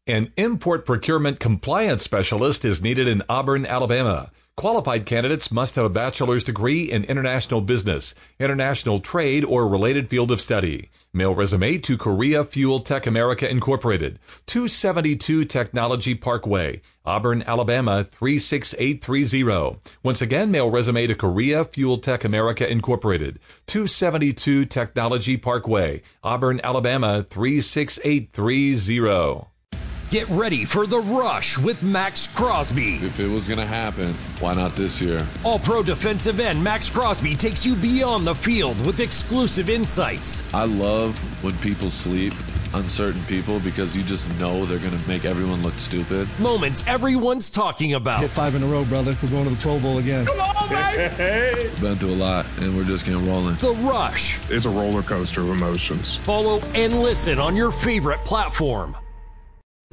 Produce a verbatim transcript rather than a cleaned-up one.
An import procurement compliance specialist is needed in Auburn, Alabama. Qualified candidates must have a bachelor's degree in international business, international trade, or related field of study. Mail resume to Korea Fuel Tech America Incorporated, two seventy-two Technology Parkway, Auburn, Alabama three six eight three zero. Once again, mail resume to Korea Fuel Tech America Incorporated, two seventy-two Technology Parkway, Auburn, Alabama three six eight three zero. Get ready for The Rush with Max Crosby. If it was going to happen, why not this year? All-pro defensive end Max Crosby takes you beyond the field with exclusive insights. I love when people sleep, uncertain people, because you just know they're going to make everyone look stupid. Moments everyone's talking about. Hit five in a row, brother. We're going to the Pro Bowl again. Come on, baby! Been through a lot, and we're just getting rolling. The Rush. It's a roller coaster of emotions. Follow and listen on your favorite platform.